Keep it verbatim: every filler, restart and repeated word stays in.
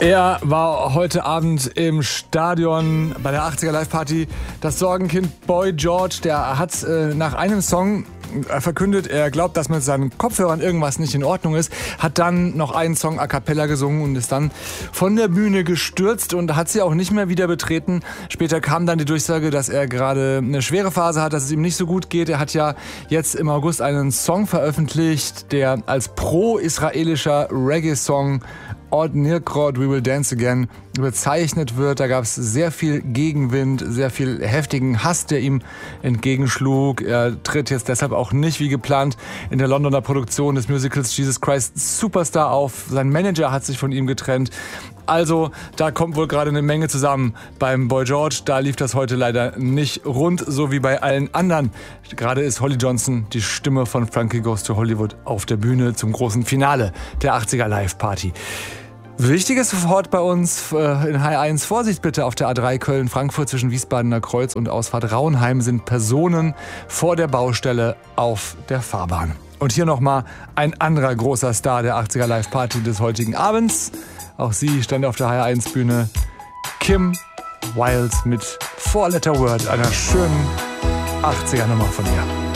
Er war heute Abend im Stadion bei der achtziger Live-Party. Das Sorgenkind Boy George, der hat äh, nach einem Song verkündet, er glaubt, dass mit seinen Kopfhörern irgendwas nicht in Ordnung ist, hat dann noch einen Song a cappella gesungen und ist dann von der Bühne gestürzt und hat sie auch nicht mehr wieder betreten. Später kam dann die Durchsage, dass er gerade eine schwere Phase hat, dass es ihm nicht so gut geht. Er hat ja jetzt im August einen Song veröffentlicht, der als pro-israelischer Reggae-Song Od Nirkrod, We Will Dance Again bezeichnet wird. Da gab es sehr viel Gegenwind, sehr viel heftigen Hass, der ihm entgegenschlug. Er tritt jetzt deshalb auch nicht wie geplant in der Londoner Produktion des Musicals Jesus Christ Superstar auf. Sein Manager hat sich von ihm getrennt. Also, da kommt wohl gerade eine Menge zusammen beim Boy George. Da lief das heute leider nicht rund, so wie bei allen anderen. Gerade ist Holly Johnson, die Stimme von Frankie Goes to Hollywood, auf der Bühne zum großen Finale der achtziger Live-Party. Wichtiges sofort bei uns äh, in H eins. Vorsicht bitte auf der A drei Köln-Frankfurt zwischen Wiesbadener Kreuz und Ausfahrt Rauenheim sind Personen vor der Baustelle auf der Fahrbahn. Und hier nochmal ein anderer großer Star der achtziger Live-Party des heutigen Abends. Auch sie stand auf der H eins Bühne. Kim Wilde mit Four Letter Word, einer schönen achtziger Nummer von ihr.